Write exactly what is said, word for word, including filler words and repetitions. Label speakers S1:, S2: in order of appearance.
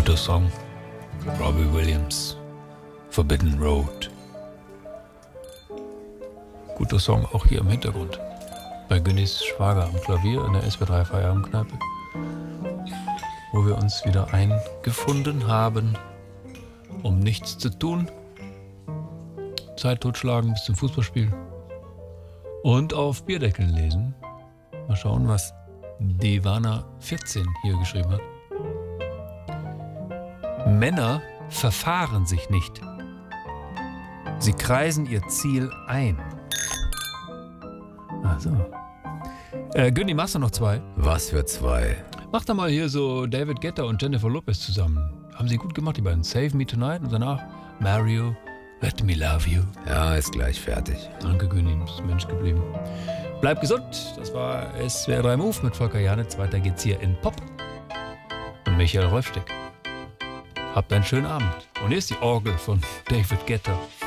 S1: Guter Song. Robbie Williams. Forbidden Road. Guter Song auch hier im Hintergrund. Bei Günnis Schwager am Klavier in der S W drei Feierabendkneipe, wo wir uns wieder eingefunden haben, um nichts zu tun. Zeit totschlagen bis zum Fußballspiel. Und auf Bierdeckeln lesen. Mal schauen, was Devana vierzehn hier geschrieben hat. Männer verfahren sich nicht. Sie kreisen ihr Ziel ein. Ach so. Äh, Günni, machst du noch zwei?
S2: Was für zwei?
S1: Mach da mal hier so David Guetta und Jennifer Lopez zusammen. Haben sie gut gemacht, die beiden. Save Me Tonight und danach Mario, Let Me Love You.
S2: Ja, ist gleich fertig.
S1: Danke, Günni, du bist Mensch geblieben. Bleib gesund. Das war S W R drei Move mit Volker Janitz. Weiter geht's hier in Pop. Und Michael Rolfsteck. Habt einen schönen Abend. Und hier ist die Orgel von David Guetta.